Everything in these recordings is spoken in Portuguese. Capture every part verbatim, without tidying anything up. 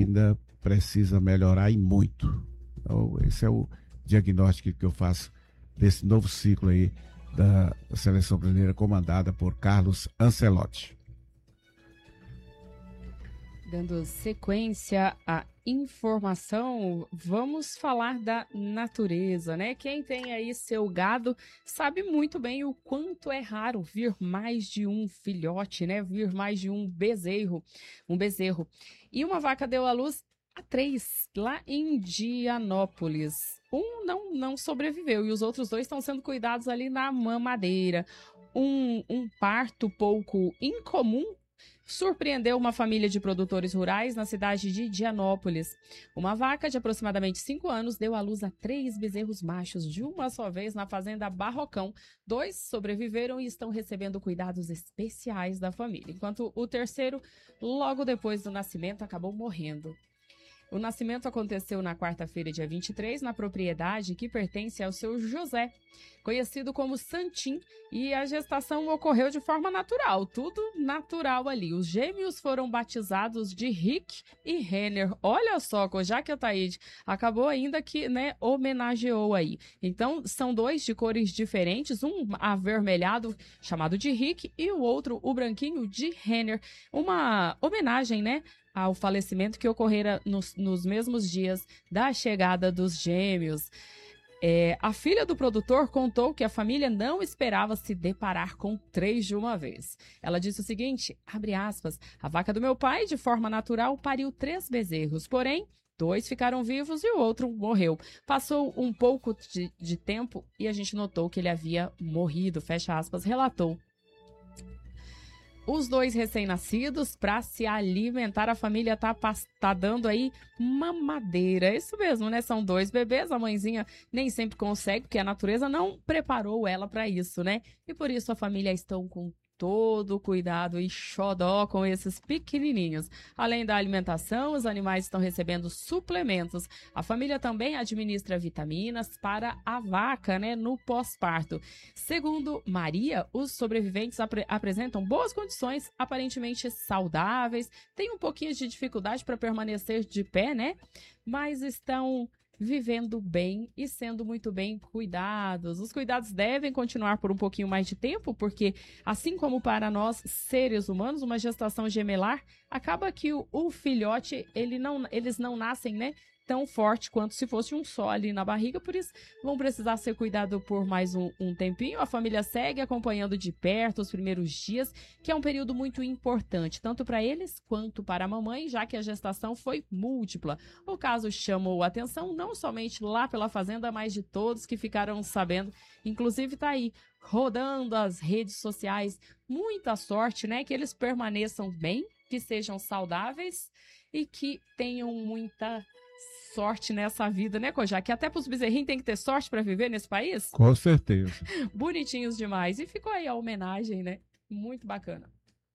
ainda precisa melhorar e muito. Então, esse é o diagnóstico que eu faço desse novo ciclo aí da seleção brasileira comandada por Carlos Ancelotti. Dando sequência à informação, vamos falar da natureza, né? Quem tem aí seu gado sabe muito bem o quanto é raro vir mais de um filhote, né? Vir mais de um bezerro, um bezerro. E uma vaca deu à luz a três lá em Indianópolis. Um não, não sobreviveu e os outros dois estão sendo cuidados ali na mamadeira. Um, um parto pouco incomum surpreendeu uma família de produtores rurais na cidade de Indianópolis. Uma vaca de aproximadamente cinco anos deu à luz a três bezerros machos de uma só vez na fazenda Barrocão. Dois sobreviveram e estão recebendo cuidados especiais da família, enquanto o terceiro, logo depois do nascimento, acabou morrendo. O nascimento aconteceu na quarta-feira, dia vinte e três, na propriedade que pertence ao seu José, conhecido como Santim, e a gestação ocorreu de forma natural, tudo natural ali. Os gêmeos foram batizados de Rick e Renner. Olha só, já que a Taíde acabou ainda que, né, homenageou aí. Então, são dois de cores diferentes, um avermelhado, chamado de Rick, e o outro, o branquinho, de Renner. Uma homenagem, né, ao falecimento que ocorrera nos, nos mesmos dias da chegada dos gêmeos. É, a filha do produtor contou que a família não esperava se deparar com três de uma vez. Ela disse o seguinte, abre aspas, a vaca do meu pai, de forma natural, pariu três bezerros, porém, dois ficaram vivos e o outro morreu. Passou um pouco de, de tempo e a gente notou que ele havia morrido, fecha aspas, relatou. Os dois recém-nascidos, para se alimentar, a família tá, tá dando aí mamadeira. É isso mesmo, né? São dois bebês, a mãezinha nem sempre consegue, porque a natureza não preparou ela para isso, né? E por isso a família estão com todo o cuidado e xodó com esses pequenininhos. Além da alimentação, os animais estão recebendo suplementos. A família também administra vitaminas para a vaca, né, no pós-parto. Segundo Maria, os sobreviventes apre- apresentam boas condições, aparentemente saudáveis, têm um pouquinho de dificuldade para permanecer de pé, né, mas estão vivendo bem e sendo muito bem cuidados. Os cuidados devem continuar por um pouquinho mais de tempo, porque, assim como para nós, seres humanos, uma gestação gemelar, acaba que o, o filhote, ele não, eles não nascem, né, tão forte quanto se fosse um só ali na barriga, por isso vão precisar ser cuidados por mais um, um tempinho. A família segue acompanhando de perto os primeiros dias, que é um período muito importante, tanto para eles quanto para a mamãe, já que a gestação foi múltipla. O caso chamou a atenção não somente lá pela fazenda, mas de todos que ficaram sabendo. Inclusive tá aí, rodando as redes sociais. Muita sorte, né? Que eles permaneçam bem, que sejam saudáveis e que tenham muita sorte nessa vida, né, Kojak? Que até pros bezerrinhos tem que ter sorte para viver nesse país? Com certeza. Bonitinhos demais. E ficou aí a homenagem, né? Muito bacana.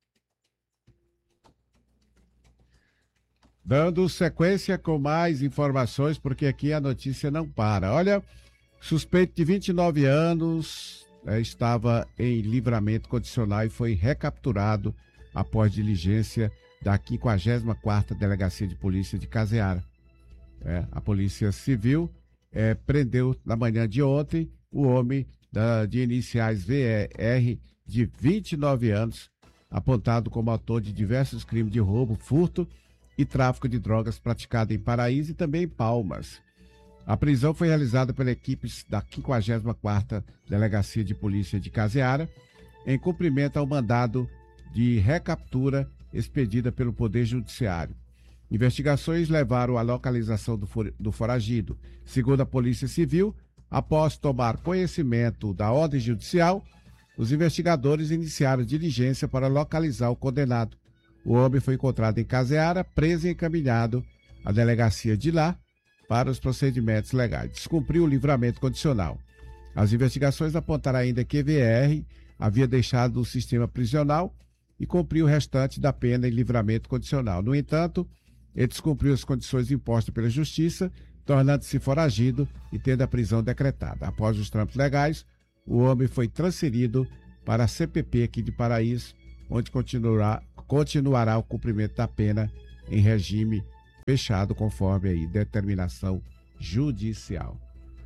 Dando sequência com mais informações, porque aqui a notícia não para. Olha, suspeito de vinte e nove anos é, estava em livramento condicional e foi recapturado após diligência da quinquagésima quarta Delegacia de Polícia de Caseara. É, a Polícia Civil é, prendeu na manhã de ontem o homem da, de iniciais V E R de vinte e nove anos, apontado como autor de diversos crimes de roubo, furto e tráfico de drogas praticado em Paraíso e também em Palmas. A prisão foi realizada pela equipe da quinquagésima quarta Delegacia de Polícia de Caseara, em cumprimento ao mandado de recaptura expedida pelo Poder Judiciário. Investigações levaram à localização do, for, do foragido. Segundo a Polícia Civil, após tomar conhecimento da ordem judicial, os investigadores iniciaram diligência para localizar o condenado. O homem foi encontrado em Caseara, preso e encaminhado à delegacia de lá para os procedimentos legais. Descumpriu o livramento condicional. As investigações apontaram ainda que V R havia deixado o sistema prisional e cumpriu o restante da pena em livramento condicional. No entanto, ele descumpriu as condições impostas pela Justiça, tornando-se foragido e tendo a prisão decretada. Após os trâmites legais, o homem foi transferido para a C P P aqui de Paraíso, onde continuará, continuará o cumprimento da pena em regime fechado conforme aí determinação judicial.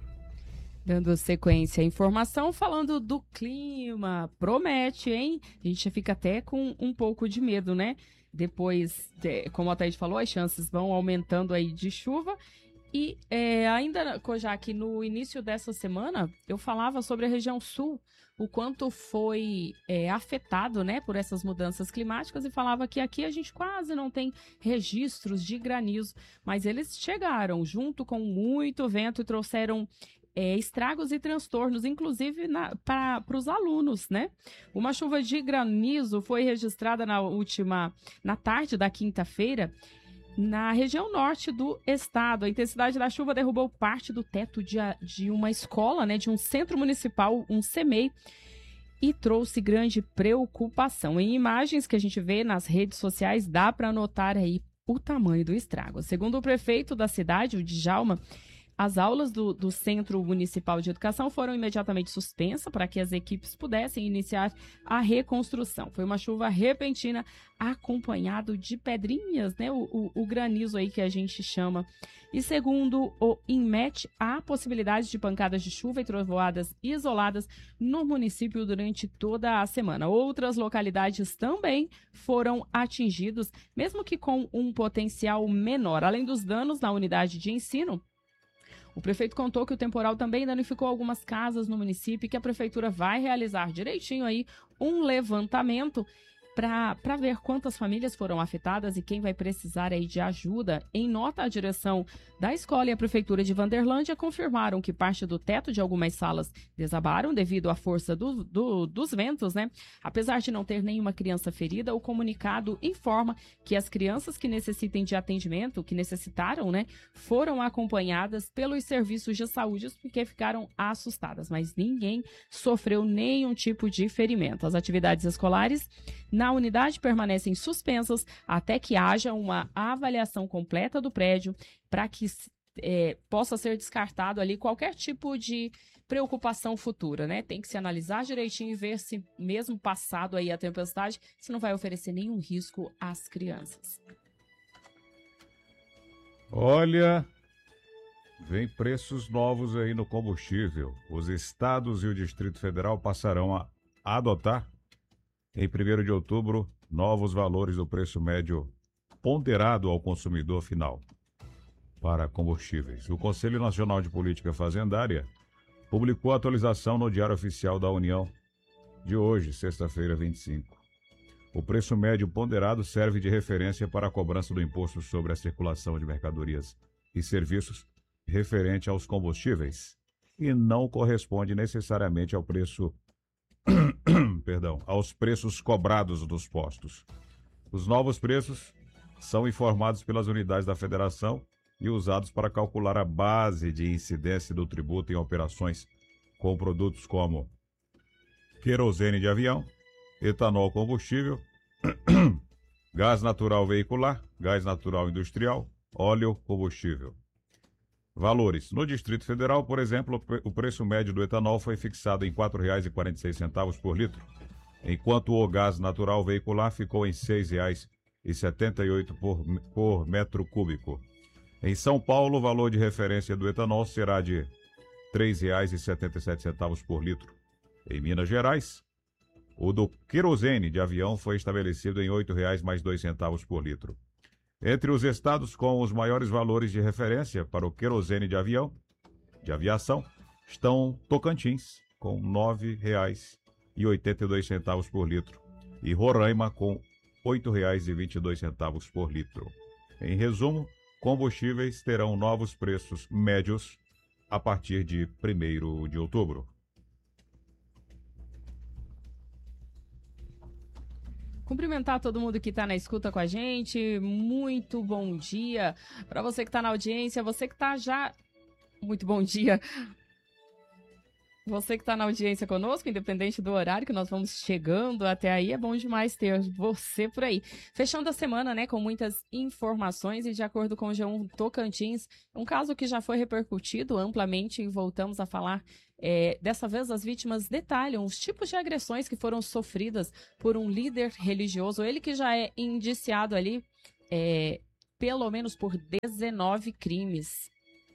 Dando sequência à informação, falando do clima, promete, hein? A gente fica até com um pouco de medo, né? Depois, como a Thaís falou, as chances vão aumentando aí de chuva. E é, ainda, Kojak, no início dessa semana, eu falava sobre a região sul, o quanto foi é, afetado, né, por essas mudanças climáticas, e falava que aqui a gente quase não tem registros de granizo, mas eles chegaram junto com muito vento e trouxeram é, estragos e transtornos, inclusive para os alunos, né? Uma chuva de granizo foi registrada na última, na tarde da quinta-feira, na região norte do estado. A intensidade da chuva derrubou parte do teto de, de uma escola, né, de um centro municipal, um C M E I, e trouxe grande preocupação. Em imagens que a gente vê nas redes sociais, dá para notar aí o tamanho do estrago. Segundo o prefeito da cidade, o Djalma, as aulas do, do Centro Municipal de Educação foram imediatamente suspensas para que as equipes pudessem iniciar a reconstrução. Foi uma chuva repentina, acompanhado de pedrinhas, né? O, o, o granizo aí que a gente chama. E segundo o INMET, há possibilidade de pancadas de chuva e trovoadas isoladas no município durante toda a semana. Outras localidades também foram atingidas, mesmo que com um potencial menor. Além dos danos na unidade de ensino, o prefeito contou que o temporal também danificou algumas casas no município e que a prefeitura vai realizar direitinho aí um levantamento para ver quantas famílias foram afetadas e quem vai precisar aí de ajuda. Em nota, a direção da escola e a prefeitura de Vanderlândia confirmaram que parte do teto de algumas salas desabaram devido à força do, do, dos ventos, né? Apesar de não ter nenhuma criança ferida, o comunicado informa que as crianças que necessitem de atendimento, que necessitaram, né, foram acompanhadas pelos serviços de saúde porque ficaram assustadas, mas ninguém sofreu nenhum tipo de ferimento. As atividades escolares na unidade permanecem suspensas até que haja uma avaliação completa do prédio para que é, possa ser descartado ali qualquer tipo de preocupação futura, né? Tem que se analisar direitinho e ver se, mesmo passado aí a tempestade, se não vai oferecer nenhum risco às crianças. Olha, vem preços novos aí no combustível. Os estados e o Distrito Federal passarão a adotar em primeiro de outubro, novos valores do preço médio ponderado ao consumidor final para combustíveis. O Conselho Nacional de Política Fazendária publicou a atualização no Diário Oficial da União de hoje, sexta-feira, vinte e cinco. O preço médio ponderado serve de referência para a cobrança do imposto sobre a circulação de mercadorias e serviços referente aos combustíveis e não corresponde necessariamente ao preço Perdão, aos preços cobrados dos postos. Os novos preços são informados pelas unidades da federação e usados para calcular a base de incidência do tributo em operações com produtos como querosene de avião, etanol combustível, gás natural veicular, gás natural industrial, óleo combustível. Valores. No Distrito Federal, por exemplo, o preço médio do etanol foi fixado em quatro reais e quarenta e seis centavos por litro, enquanto o gás natural veicular ficou em seis reais e setenta e oito centavos por, por metro cúbico. Em São Paulo, o valor de referência do etanol será de três reais e setenta e sete centavos por litro. Em Minas Gerais, o do querosene de avião foi estabelecido em oito reais mais dois centavos por litro. Entre os estados com os maiores valores de referência para o querosene de avião, de aviação, estão Tocantins, com nove reais e oitenta e dois centavos por litro, e Roraima, com oito reais e vinte e dois centavos por litro. Em resumo, combustíveis terão novos preços médios a partir de primeiro de outubro. Cumprimentar todo mundo que está na escuta com a gente. Muito bom dia para você que está na audiência, você que está já... Muito bom dia. Você que está na audiência conosco, independente do horário que nós vamos chegando até aí, é bom demais ter você por aí. Fechando a semana, né, com muitas informações e de acordo com o G um Tocantins, um caso que já foi repercutido amplamente e voltamos a falar. É, dessa vez, as vítimas detalham os tipos de agressões que foram sofridas por um líder religioso, ele que já é indiciado ali, é, pelo menos por dezenove crimes.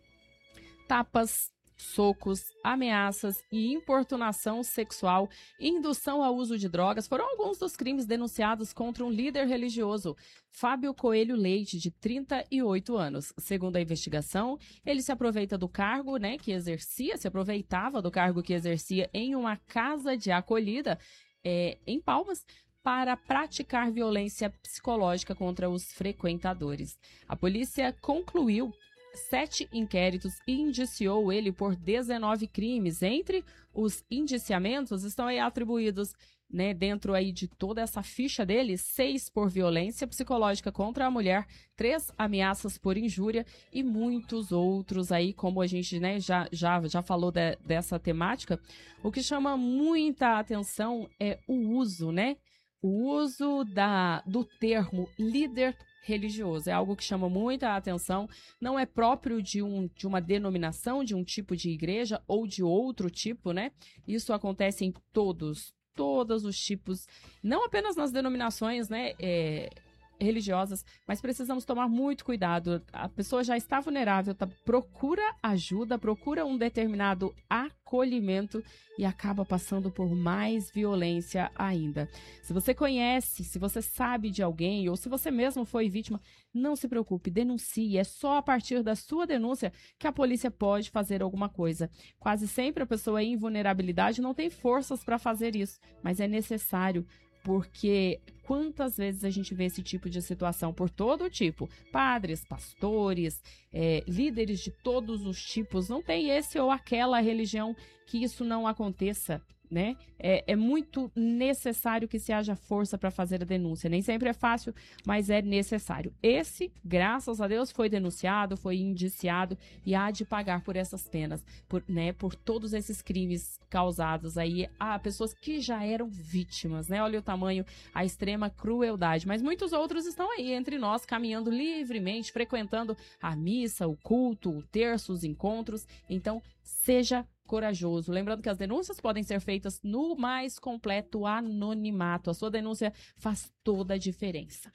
Tapas, socos, ameaças e importunação sexual, indução ao uso de drogas foram alguns dos crimes denunciados contra um líder religioso, Fábio Coelho Leite, de trinta e oito anos. Segundo a investigação, ele se aproveita do cargo, né, que exercia, se aproveitava do cargo que exercia em uma casa de acolhida é, em Palmas, para praticar violência psicológica contra os frequentadores. A polícia concluiu sete inquéritos e indiciou ele por dezenove crimes. Entre os indiciamentos estão aí atribuídos, né, dentro aí de toda essa ficha dele, seis por violência psicológica contra a mulher, três ameaças por injúria e muitos outros aí, como a gente, né, já, já, já falou de, dessa temática. O que chama muita atenção é o uso, né? O uso da, do termo líder religioso. É algo que chama muita atenção, não é próprio de, um, de uma denominação, de um tipo de igreja ou de outro tipo, né? Isso acontece em todos, todos os tipos, não apenas nas denominações, né, é, religiosas, mas precisamos tomar muito cuidado. A pessoa já está vulnerável, tá? Procura ajuda, procura um determinado acolhimento e acaba passando por mais violência ainda. Se você conhece, se você sabe de alguém ou se você mesmo foi vítima, não se preocupe, denuncie. É só a partir da sua denúncia que a polícia pode fazer alguma coisa. Quase sempre a pessoa em vulnerabilidade não tem forças para fazer isso, mas é necessário. Porque quantas vezes a gente vê esse tipo de situação por todo tipo? Padres, pastores, é, líderes de todos os tipos. Não tem esse ou aquela religião que isso não aconteça, né? É, é muito necessário que se haja força para fazer a denúncia. Nem sempre é fácil, mas é necessário. Esse, graças a Deus, foi denunciado, foi indiciado e há de pagar por essas penas, por, né, por todos esses crimes causados aí a pessoas que já eram vítimas, né? Olha o tamanho, a extrema crueldade. Mas muitos outros estão aí entre nós, caminhando livremente, frequentando a missa, o culto, o terço, os encontros. Então, seja corajoso. Lembrando que as denúncias podem ser feitas no mais completo anonimato. A sua denúncia faz toda a diferença.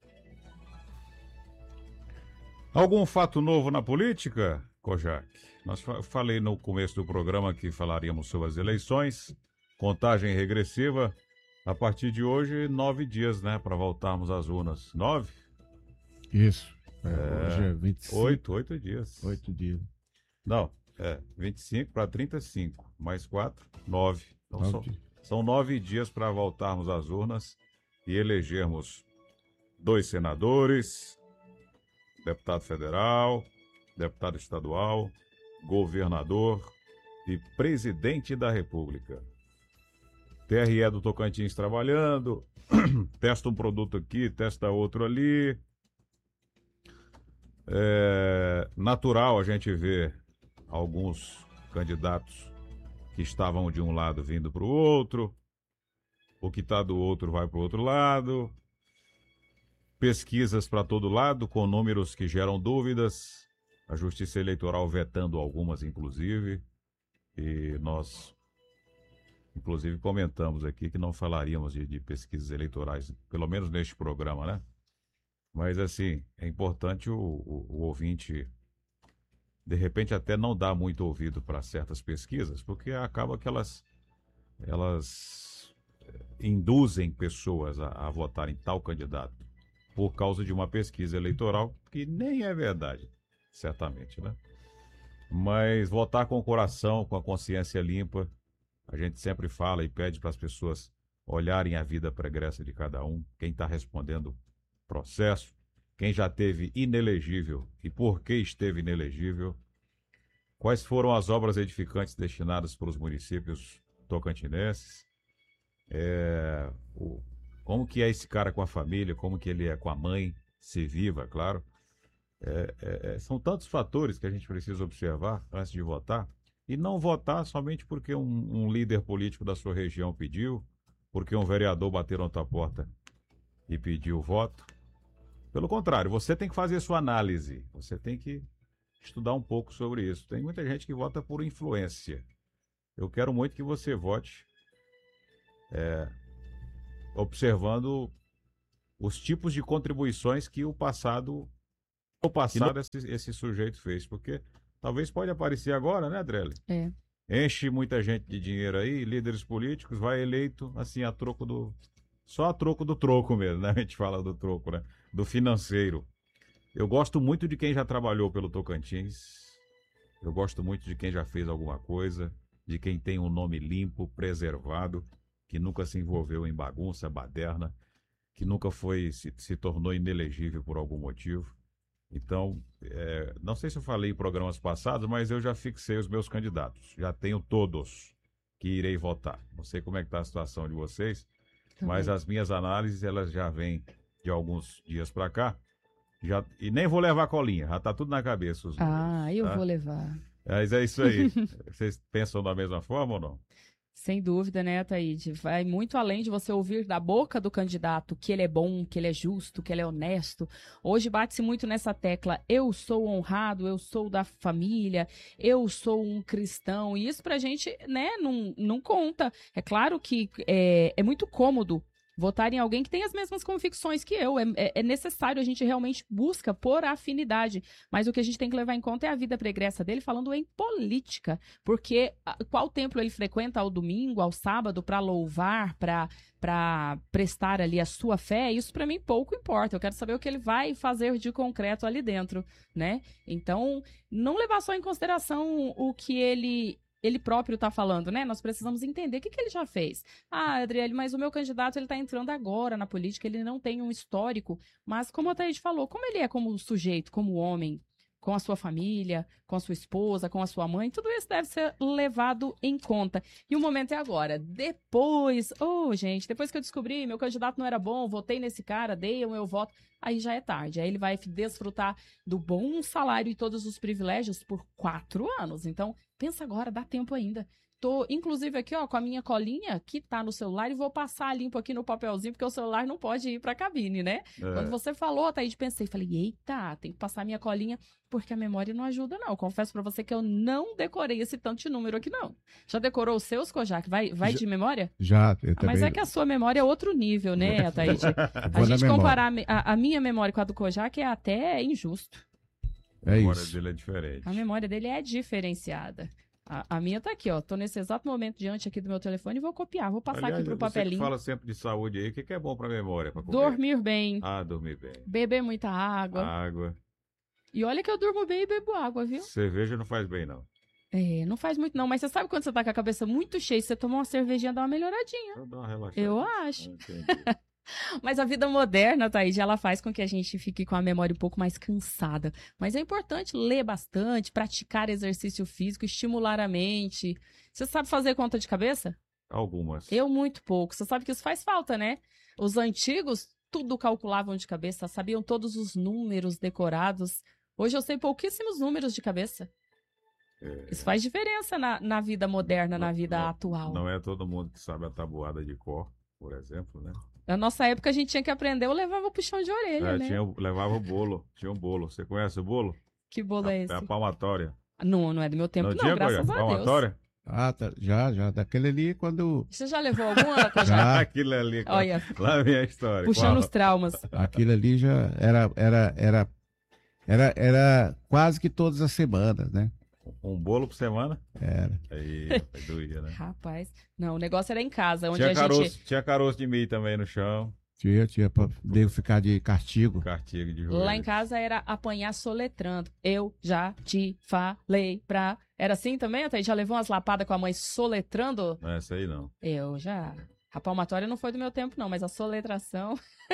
Algum fato novo na política, Kojak? Nós fa- falei no começo do programa que falaríamos sobre as eleições, contagem regressiva. A partir de hoje, nove dias, né, para voltarmos às urnas. Nove? Isso. É, É, hoje é vinte e cinco. Oito, oito dias. Oito dias. Não, é vinte e cinco para trinta e cinco, mais quatro, nove. Então, Nove são, dias. são nove dias para voltarmos às urnas e elegermos dois senadores, deputado federal, deputado estadual, governador e presidente da República. T R E do Tocantins trabalhando, testa um produto aqui, testa outro ali. É natural a gente ver alguns candidatos que estavam de um lado vindo para o outro, o que está do outro vai para o outro lado, pesquisas para todo lado com números que geram dúvidas, a Justiça Eleitoral vetando algumas, inclusive, e nós, inclusive, comentamos aqui que não falaríamos de, de pesquisas eleitorais, pelo menos neste programa, né? Mas, assim, é importante o, o, o ouvinte, de repente, até não dar muito ouvido para certas pesquisas, porque acaba que elas, elas induzem pessoas a, a votar em tal candidato por causa de uma pesquisa eleitoral que nem é verdade, certamente, né? Mas votar com o coração, com a consciência limpa, a gente sempre fala e pede para as pessoas olharem a vida pregressa de cada um, quem está respondendo processo, quem já teve inelegível e por que esteve inelegível, quais foram as obras edificantes destinadas para os municípios tocantinenses, é, o, como que é esse cara com a família, como que ele é com a mãe, se viva, claro. É, é, são tantos fatores que a gente precisa observar antes de votar, e não votar somente porque um, um líder político da sua região pediu, porque um vereador bateu na tua porta e pediu voto. Pelo contrário, você tem que fazer sua análise, você tem que estudar um pouco sobre isso. Tem muita gente que vota por influência. Eu quero muito que você vote é, observando os tipos de contribuições que o passado O passado esse, esse sujeito fez, porque talvez pode aparecer agora, né, Adriele? É. Enche muita gente de dinheiro aí, líderes políticos, vai eleito, assim, a troco do... Só a troco do troco mesmo, né? A gente fala do troco, né? Do financeiro. Eu gosto muito de quem já trabalhou pelo Tocantins. Eu gosto muito de quem já fez alguma coisa, de quem tem um nome limpo, preservado, que nunca se envolveu em bagunça, baderna, que nunca foi, se, se tornou inelegível por algum motivo. Então, é, não sei se eu falei em programas passados, mas eu já fixei os meus candidatos. Já tenho todos que irei votar. Não sei como é que está a situação de vocês, Também. mas as minhas análises, elas já vêm de alguns dias para cá. Já, e nem vou levar colinha, já está tudo na cabeça os números. Ah, eu tá? vou levar. Mas é isso aí. Vocês pensam da mesma forma ou não? Sem dúvida, né, Ataíde? Vai muito além de você ouvir da boca do candidato que ele é bom, que ele é justo, que ele é honesto. Hoje bate-se muito nessa tecla, eu sou honrado, eu sou da família, eu sou um cristão. E isso pra gente, né, não, não conta. É claro que é, é muito cômodo votar em alguém que tem as mesmas convicções que eu. É, é necessário, a gente realmente busca por afinidade. Mas o que a gente tem que levar em conta é a vida pregressa dele, falando em política. Porque qual templo ele frequenta ao domingo, ao sábado, para louvar, para para prestar ali a sua fé, isso para mim pouco importa. Eu quero saber o que ele vai fazer de concreto ali dentro, né? Então, não levar só em consideração o que ele... ele próprio está falando, né? Nós precisamos entender o que, que ele já fez. Ah, Adriele, mas o meu candidato ele está entrando agora na política, ele não tem um histórico, mas como a Thaís falou, como ele é como sujeito, como homem, com a sua família, com a sua esposa, com a sua mãe, tudo isso deve ser levado em conta. E o momento é agora. Depois, oh, gente, depois que eu descobri, meu candidato não era bom, votei nesse cara, dei o meu voto, aí já é tarde. Aí ele vai desfrutar do bom salário e todos os privilégios por quatro anos. Então, pensa agora, dá tempo ainda. Tô, inclusive, aqui, ó, com a minha colinha que tá no celular e vou passar limpo aqui no papelzinho, porque o celular não pode ir pra cabine, né? É. Quando você falou, Thaís, pensei, falei, eita, tem que passar minha colinha, porque a memória não ajuda, não. Confesso pra você que eu não decorei esse tanto de número aqui, não. Já decorou os seus, Kojak? Vai, vai já, de memória? Já, eu ah, também. Mas é que a sua memória é outro nível, né, Thaís? A gente comparar a, a minha memória com a do Kojak é até injusto. É a memória isso. dele é diferente. A memória dele é diferenciada. A, a minha tá aqui, ó. Tô nesse exato momento diante aqui do meu telefone e vou copiar. Vou passar Aliás, aqui pro você papelinho. que fala sempre de saúde aí, o que, que é bom pra memória? Pra comer? Dormir bem. Ah, dormir bem. Beber muita água. Água. E olha que eu durmo bem e bebo água, viu? Cerveja não faz bem, não. É, não faz muito não. Mas você sabe quando você tá com a cabeça muito cheia, você toma uma cervejinha, dá uma melhoradinha. Eu dou uma relaxada. Eu acho. Ah, Mas a vida moderna, Thaís, ela faz com que a gente fique com a memória um pouco mais cansada. Mas é importante ler bastante, praticar exercício físico, estimular a mente. Você sabe fazer conta de cabeça? Algumas. Eu muito pouco. Você sabe que isso faz falta, né? Os antigos tudo calculavam de cabeça, sabiam todos os números decorados. Hoje eu sei pouquíssimos números de cabeça. É... Isso faz diferença na, na vida moderna, não, na vida não, atual. Não é todo mundo que sabe a tabuada de cor, por exemplo, né? Na nossa época a gente tinha que aprender, eu levava puxão de orelha, é, né? Tinha, levava o bolo, tinha um bolo. Você conhece o bolo? Que bolo a, é esse? É a palmatória. Não, não é do meu tempo, não, não tinha, graças a palmatória? Deus. Ah, tá, já, já. Daquele ali, quando... Você já levou alguma? Já. Aquilo ali. Olha, lá vem a história. Puxando Qual? os traumas. Aquilo ali já era, era, era, era, era quase que todas as semanas, né? Um bolo por semana? Era. Aí, doía, né? Rapaz, não, o negócio era em casa, onde tinha a caroço, gente... Tinha caroço de milho também no chão. Tinha, tinha, pra devo ficar de castigo. Castigo de joelho. Lá em casa era apanhar soletrando. Eu já te falei pra... Era assim também, Thaís? Já levou umas lapadas com a mãe soletrando? Não, essa aí não. Eu já. A palmatória não foi do meu tempo, não, mas a soletração...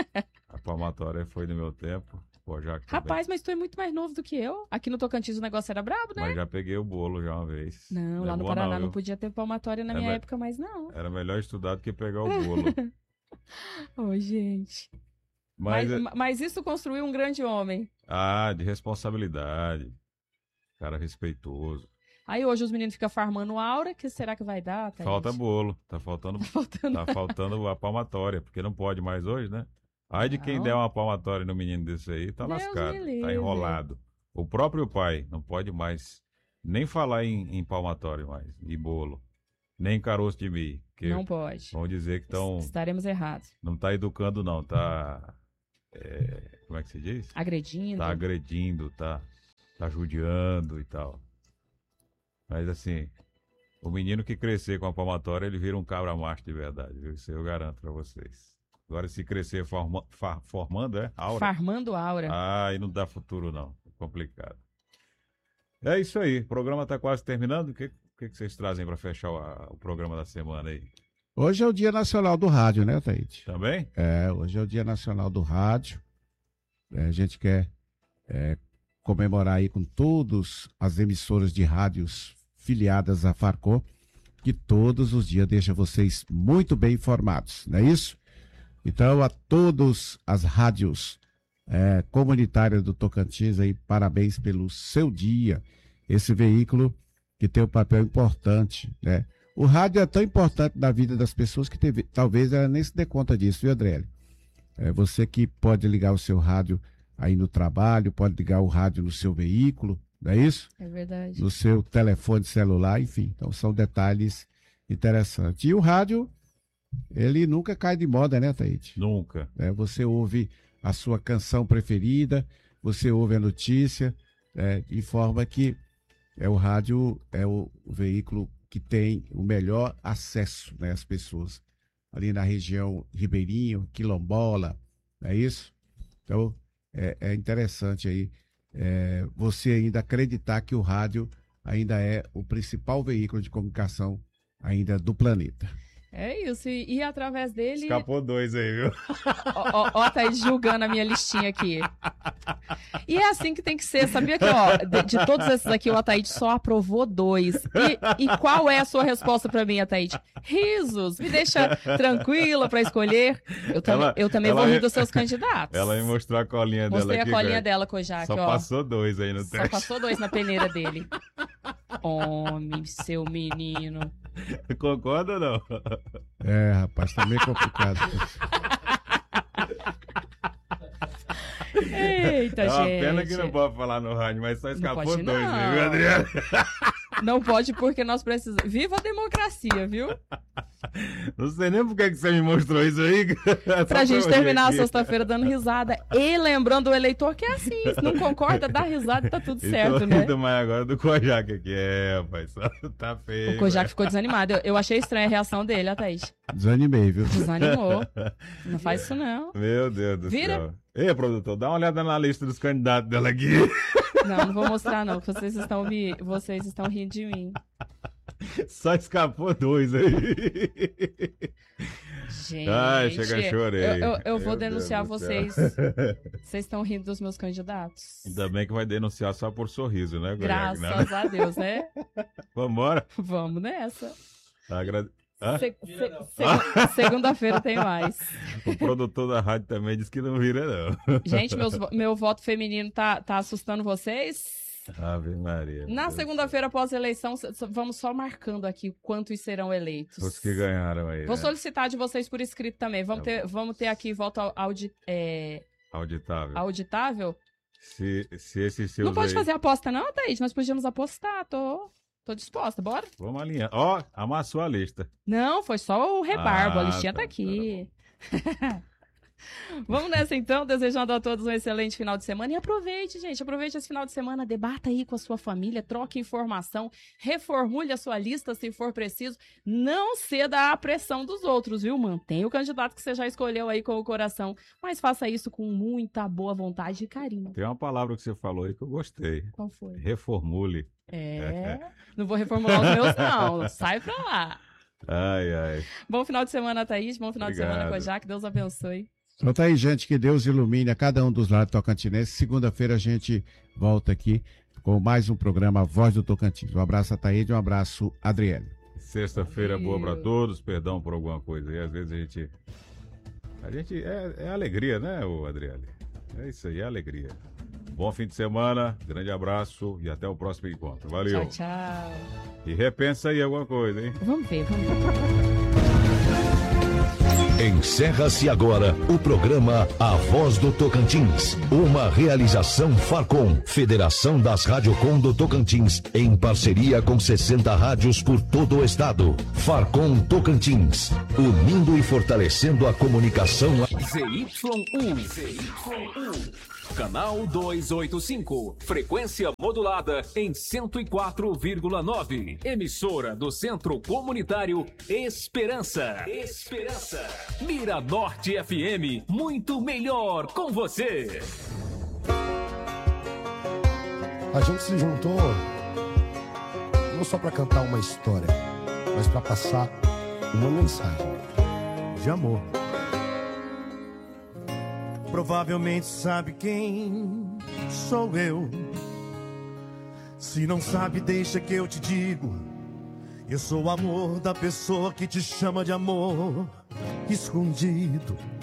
A palmatória foi do meu tempo. Pô, já Rapaz, mas tu é muito mais novo do que eu. Aqui no Tocantins o negócio era brabo, né? Mas já peguei o bolo já uma vez. Não, não lá é no boa, Paraná não, não viu? podia ter palmatória na É minha me- época, mas não. Era melhor estudar do que pegar o bolo. Ô, gente. Mas, Mas, mas isso construiu um grande homem. ah, de responsabilidade. Cara respeitoso. Aí hoje os meninos ficam farmando aura, que será que vai dar, Thaís? Falta bolo. Tá faltando, Tá faltando. tá faltando a palmatória, porque não pode mais hoje, né? Ai de quem Não. der uma palmatória no menino desse aí, tá Deus lascado, me tá livre. enrolado. O próprio pai não pode mais nem falar em, em palmatória mais, e bolo, nem caroço de milho, que Não pode. vão dizer que estão, Estaremos errados. não tá educando não, tá é, como é que se diz? Agredindo. Tá agredindo, tá, tá judiando e tal. Mas assim, o menino que crescer com a palmatória, ele vira um cabra macho de verdade, viu? Isso eu garanto pra vocês. Agora, se crescer forma, fa, formando, é? Aura. Farmando aura. Ah, e não dá futuro, não. É complicado. É isso aí. O programa tá quase terminando. O que, que, que vocês trazem para fechar o, a, o programa da semana aí? Hoje é o Dia Nacional do Rádio, né, Taíde? Também? É, hoje é o Dia Nacional do Rádio. É, a gente quer é, comemorar aí com todas as emissoras de rádios filiadas à Farco, que todos os dias deixa vocês muito bem informados, não é isso? Então, a todas as rádios é, comunitárias do Tocantins, aí, parabéns pelo seu dia. Esse veículo que tem um papel importante, né? O rádio é tão importante na vida das pessoas que teve, talvez ela nem se dê conta disso, viu, Adriele? É você que pode ligar o seu rádio aí no trabalho, pode ligar o rádio no seu veículo, não é isso? É verdade. No seu telefone celular, enfim. Então, são detalhes interessantes. E o rádio, ele nunca cai de moda, né, Taíde? Nunca. É, você ouve a sua canção preferida, você ouve a notícia, é, de forma que é, o rádio é o, o veículo que tem o melhor acesso, né, às pessoas. Ali na região Ribeirinho, Quilombola, não é isso? Então, é, é interessante aí é, você ainda acreditar que o rádio ainda é o principal veículo de comunicação ainda do planeta. É isso, e, e através dele... Escapou dois aí, viu? Ó, ó, ó, tá aí julgando a minha listinha aqui. E é assim que tem que ser, sabia que, ó, de, de todos esses aqui, o Ataíde só aprovou dois. E, e qual é a sua resposta pra mim, Ataíde? Risos, me deixa tranquila pra escolher. Eu, tam, Ela- eu também ela vou me- rir dos seus candidatos. Ela me mostrou a colinha dela Mostrei aqui. a colinha cara. dela, Kojak, Só ó. passou dois aí no Só teste. passou dois na peneira dele. Homem, seu menino. Concorda ou não? É, rapaz, tá meio complicado. Eita, É uma gente. pena que não pode falar no rádio, mas só escapou pode dois, não. né, viu, Adriano? Não pode porque nós precisamos... Viva a democracia, viu? Não sei nem por que que você me mostrou isso aí. Só Pra gente eu terminar a aqui. sexta-feira dando risada e lembrando o eleitor que é assim, se não concorda, dá risada e tá tudo E certo, tô né? rindo mais agora do Kojak aqui. É, rapaz, só tá feio. O Kojak ficou desanimado. Eu, eu achei estranha a reação dele, a Thaís. Desanimei, viu? Desanimou. Não faz isso, não. Meu Deus do Vira. céu. Ei, produtor, dá uma olhada na lista dos candidatos dela aqui. Não, não vou mostrar, não. que Vocês estão me. Vocês estão rindo de mim. Só escapou dois aí. Gente. Ai, chega, chorei. Eu, eu, eu vou Meu denunciar Deus do vocês. céu. Vocês estão rindo dos meus candidatos. Ainda bem que vai denunciar só por sorriso, né, Kojak? Graças a Deus, né? Vambora. Vamos nessa. Agrade... Hã? Se- se- se- Segunda-feira tem mais. O produtor da rádio também disse que não vira, não. Gente, meus vo- meu voto feminino tá, tá assustando vocês? Ave Maria. Na segunda-feira, após a eleição, s- s- vamos só marcando aqui quantos serão eleitos. Os que ganharam aí. Vou né? solicitar de vocês por escrito também. Vamos, Tá ter, bom. vamos ter aqui voto au- audi, é, Auditável. auditável. Se, se esses seus Não pode aí... fazer aposta, não, Thaís? Nós podíamos apostar. Tô, tô disposta, bora? Vamos alinhar. Ó, amassou a lista. Não, foi só o rebarbo. Ah, a listinha tá, tá aqui. Vamos nessa então, desejando a todos um excelente final de semana. E aproveite, gente, aproveite esse final de semana, debata aí com a sua família, troque informação, reformule a sua lista se for preciso. Não ceda à pressão dos outros, viu? Mantenha o candidato que você já escolheu aí com o coração, mas faça isso com muita boa vontade e carinho. Tem uma palavra que você falou aí que eu gostei. Qual foi? Reformule. É, não vou reformular os meus, não. Sai pra lá. Ai, ai. Bom final de semana, Thaís. Bom final de semana, Obrigado. Kojak. Deus abençoe. Então tá aí, gente, que Deus ilumine a cada um dos lados tocantinenses. Segunda-feira a gente volta aqui com mais um programa Voz do Tocantins. Um abraço a Taíde, um abraço a Adriele. Sexta-feira boa pra Valeu. todos. Perdão por alguma coisa aí. Às vezes a gente... A gente... É, é alegria, né, ô Adriele? É isso aí, é alegria. Bom fim de semana. Grande abraço e até o próximo encontro. Valeu. Tchau, tchau. E repensa aí alguma coisa, hein? Vamos ver, vamos ver. Encerra-se agora o programa A Voz do Tocantins, uma realização Farcom, Federação das Radiocom do Tocantins, em parceria com sessenta rádios por todo o estado. Farcom Tocantins, unindo e fortalecendo a comunicação. Z Y U, Z Y U, canal duzentos e oitenta e cinco, frequência modulada em cento e quatro vírgula nove, emissora do Centro Comunitário Esperança. Esperança. Miranorte F M, muito melhor com você. A gente se juntou não só para cantar uma história, mas para passar uma mensagem de amor. Provavelmente sabe quem sou eu. Se não sabe, deixa que eu te digo. Eu sou o amor da pessoa que te chama de amor escondido.